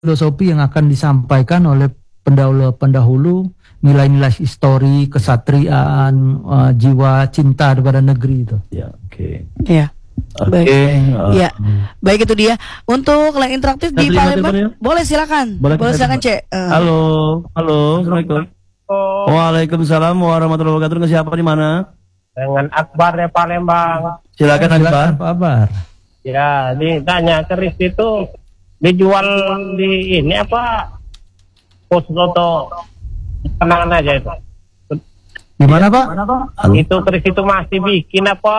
filosofi yang akan disampaikan oleh pendahulu, nilai-nilai histori, kesatriaan, jiwa cinta kepada negeri itu. Ya, oke. Ya. Baik. Ya, baik itu dia. Untuk line interaktif di Palembang, boleh silakan. Boleh silakan, Cek. Halo, Assalamualaikum. Waalaikumsalam warahmatullahi wabarakatuh. Dengan siapa di mana? Dengan Akbar ya Palembang. Silakan Akbar. Ya, ditanya keris itu dijual di ini apa? Pos foto kenangan aja itu. Gimana Pak? Itu keris itu masih bikin apa?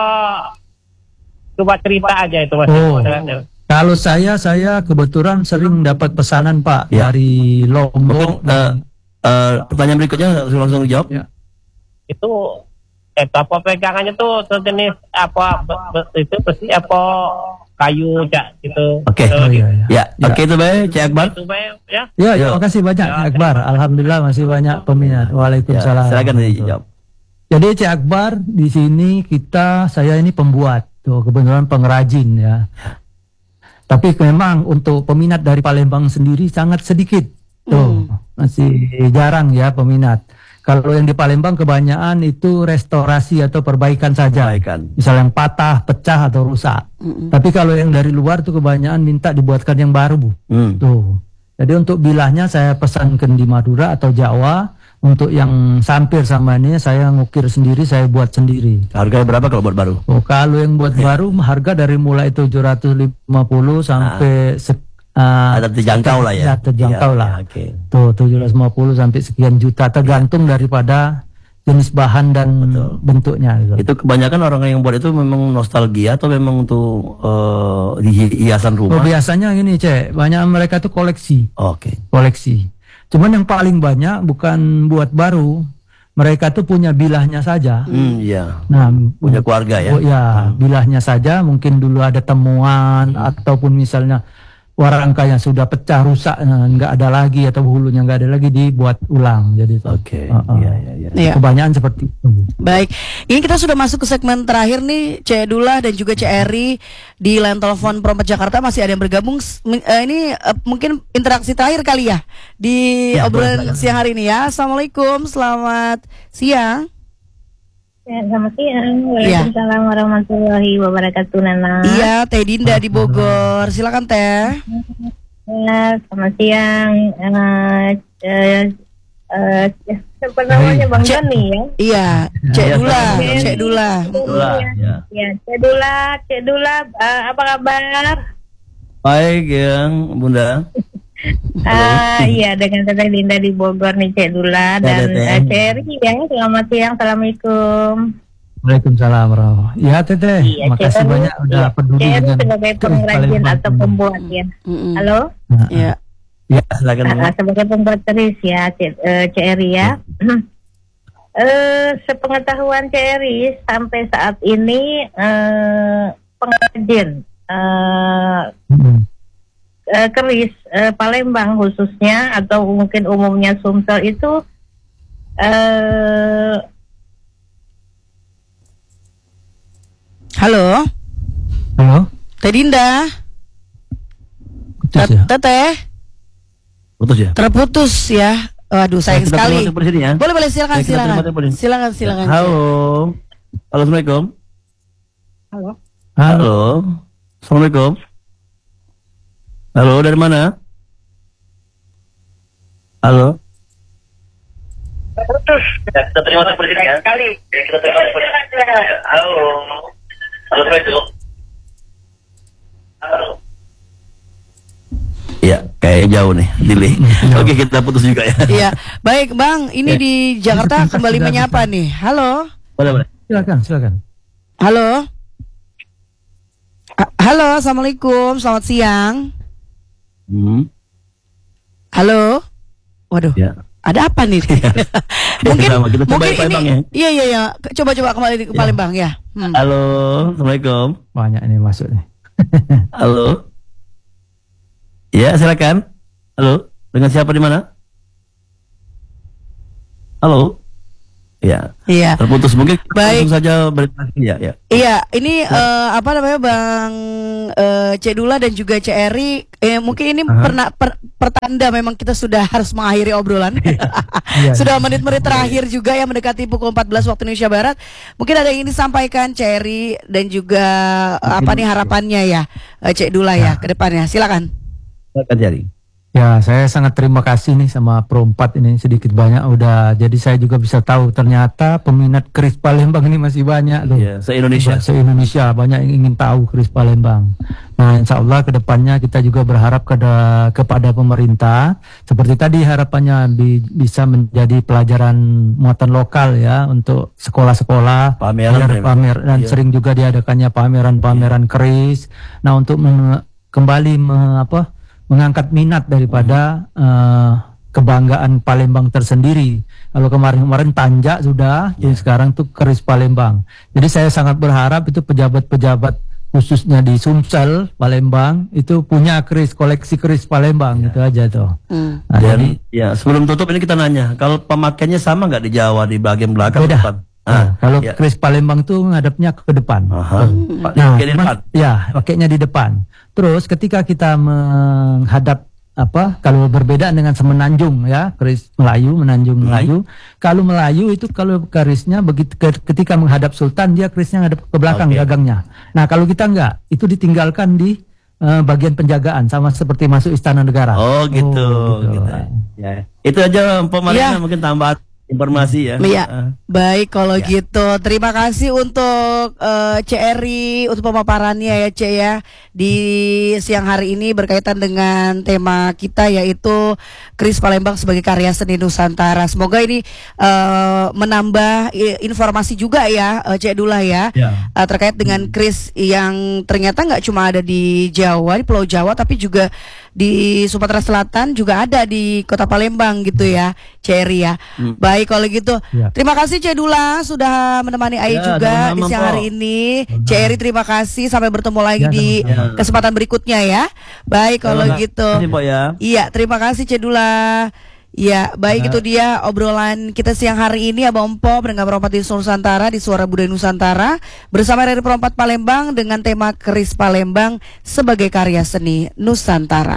Coba cerita aja itu Mas. Kalau saya kebetulan sering dapat pesanan Pak dari Lombok. Pertanyaan berikutnya langsung dijawab. Ya. Itu apa pegangannya tuh sejenis apa itu pasti apa kayu gitu. Oke. Oke itu baik, Cik Akbar. Ya. Terima kasih banyak Cik Akbar. Alhamdulillah masih banyak peminat. Waalaikumsalam. Silakan dijawab. Jadi Cik Akbar, di sini saya ini pembuat, tuh kebetulan pengrajin ya. Tapi memang untuk peminat dari Palembang sendiri sangat sedikit. Tuh, masih jarang ya peminat. Kalau yang di Palembang kebanyakan itu restorasi atau perbaikan saja. Misal yang patah, pecah atau rusak. Tapi kalau yang dari luar tuh kebanyakan minta dibuatkan yang baru, Bu. Tuh. Jadi untuk bilahnya saya pesankan di Madura atau Jawa. Untuk yang sampir sama ini saya ngukir sendiri, saya buat sendiri. Harganya berapa kalau buat baru? Kalau yang buat baru harga dari mulai 750 sampai terjangkau lah ya. Terjangkau lah. Tuh 750 sampai sekian juta tergantung daripada jenis bahan dan bentuknya. Gitu. Itu kebanyakan orang yang buat itu memang nostalgia atau memang untuk hiasan rumah? Biasanya gini Cek, banyak mereka tuh koleksi. Koleksi. Cuman yang paling banyak bukan buat baru, mereka tuh punya bilahnya saja. Nah, punya keluarga ya. Bilahnya saja. Mungkin dulu ada temuan ataupun misalnya warangkanya sudah pecah, rusak, nggak ada lagi atau hulunya nggak ada lagi, dibuat ulang. Jadi kebanyakan seperti itu. Baik, ini kita sudah masuk ke segmen terakhir nih, Cek Dullah dan juga Cek Eri di line telepon Perompak Jakarta masih ada yang bergabung. Ini mungkin interaksi terakhir kali ya di obrolan siang hari ini ya. Assalamualaikum, selamat siang. Ya, selamat siang. Waalaikumsalam warahmatullahi wabarakatuh, Nana. Iya, Teh Dinda di Bogor. Silakan Teh. Ya, selamat siang. Siapa namanya Bang Joni ya? Iya, Cek Dullah. Cek Dullah. Ya, Cek Dullah. Apa kabar? Baik, yang Bunda. Iya, dengan Teteh Dinda di Bogor nih, Cek Dullah dan Ceri ya. Selamat siang, assalamualaikum. Waalaikumsalam. Ya Teteh, makasih banyak udah peduli dengan sebagai pengrajin atau pembuat ya. Halo. Ya. Ya, silakan. Sebagai pembuat keris ya, Ceri ya. Sepengetahuan Ceri sampai saat ini pengrajin keris Palembang khususnya atau mungkin umumnya Sumsel itu Halo Teh Dinda. Teteh putus ya? Terputus ya. Waduh, sayang sekali. Boleh silakan. Halo. Assalamualaikum. Halo. Assalamualaikum. Halo, dari mana? Halo. Putus. Kita terima kasih sekali. Kita terima kasih. Halo. Assalamualaikum. Halo. Ya, kayak jauh nih, delay. Oke, kita putus juga ya. Iya, baik Bang. Ini di Jakarta kembali menyapa nih. Halo. Boleh. Silakan. Halo. Halo, assalamualaikum, selamat siang. Halo. Waduh. Ya. Ada apa nih? mungkin ini. Ya? Iya. Coba kembali ke Palembang ya. Halo, assalamualaikum. Banyak nih masuk nih. Halo. Ya, silakan. Halo, dengan siapa di mana? Halo. Ya. Iya. Terputus mungkin kita Baik. langsung saja berita ya. Iya, ini apa namanya Bang Cek Dula dan juga Cek Eri, mungkin ini pertanda memang kita sudah harus mengakhiri obrolan. Iya. Sudah menit-menit terakhir juga ya, mendekati pukul 14 waktu Indonesia Barat. Mungkin ada yang ingin disampaikan Cek Eri dan juga apa nih harapannya ya Cek Dula ya ke depannya. Silakan. Akan jadi. Ya, saya sangat terima kasih nih sama Pro 4 ini, sedikit banyak udah, jadi saya juga bisa tahu ternyata peminat keris Palembang ini masih banyak loh. Iya, se-Indonesia. Se-Indonesia banyak yang ingin tahu keris Palembang. Nah, insya Allah kedepannya kita juga berharap kepada pemerintah, seperti tadi harapannya bisa menjadi pelajaran muatan lokal ya untuk sekolah-sekolah, Pameran, dan iya. sering juga diadakannya pameran-pameran keris. Nah, untuk kembali mengangkat minat daripada kebanggaan Palembang tersendiri. Kalau kemarin-kemarin Tanjak sudah, jadi sekarang tuh keris Palembang. Jadi saya sangat berharap itu pejabat-pejabat khususnya di Sumsel Palembang itu punya koleksi keris Palembang, itu aja tuh. Nah, Dan jadi ya sebelum tutup ini kita nanya, kalau pemakaiannya sama nggak di Jawa di bagian belakang beda. depan? Kalau ya. keris Palembang tuh ngadepnya ke depan. Aha. Nah, Pakai di depan. pakainya di depan. Terus ketika kita menghadap kalau berbeda dengan semenanjung ya, keris Melayu, menanjung Melayu. Kalau Melayu itu kalau kerisnya begitu ketika menghadap Sultan dia kerisnya ngadep ke belakang gagangnya. Nah, kalau kita enggak, itu ditinggalkan di bagian penjagaan sama seperti masuk istana negara. Oh gitu. Ya. Itu aja Pak Marina, mungkin tambahan informasi ya. Iya. Baik kalau gitu. Terima kasih untuk Cek Eri untuk pemaparannya ya Cek ya di siang hari ini berkaitan dengan tema kita yaitu keris Palembang sebagai karya seni Nusantara. Semoga ini menambah informasi juga ya Cek Dula ya, terkait dengan keris yang ternyata nggak cuma ada di Jawa, di Pulau Jawa, tapi juga di Sumatera Selatan juga ada di Kota Palembang gitu ya Cek Eri ya. Baik kalau gitu. Terima kasih Cek Dula sudah menemani Ai juga di siang hari ini. Cek Eri terima kasih, sampai bertemu lagi di kesempatan berikutnya ya. Baik kalau gitu. Iya, terima kasih Cek Dula. Ya, baik itu dia obrolan kita siang hari ini Abang Empo pendengar Perompat di Nusantara di Suara Budaya Nusantara bersama dari Perompat Palembang dengan tema keris Palembang sebagai karya seni Nusantara.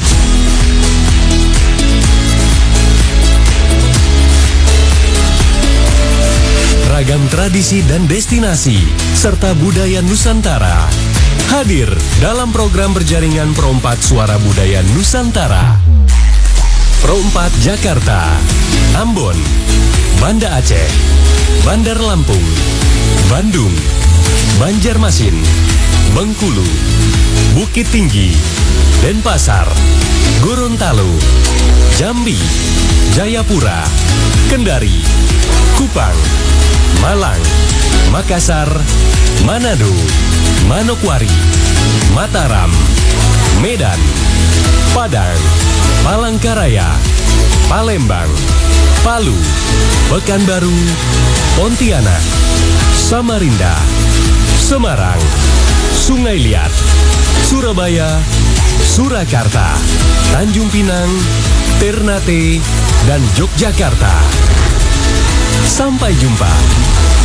Ragam tradisi dan destinasi serta budaya Nusantara hadir dalam program berjaringan Perompat Suara Budaya Nusantara. Perompat Jakarta, Ambon, Banda Aceh, Bandar Lampung, Bandung, Banjarmasin, Bengkulu, Bukit Tinggi, Denpasar, Gorontalo, Jambi, Jayapura, Kendari, Kupang, Malang, Makassar, Manado, Manokwari, Mataram, Medan, Padang, Palangkaraya, Palembang, Palu, Pekanbaru, Pontianak, Samarinda, Semarang, Sungai Liat, Surabaya, Surakarta, Tanjung Pinang, Ternate, dan Yogyakarta. Sampai jumpa.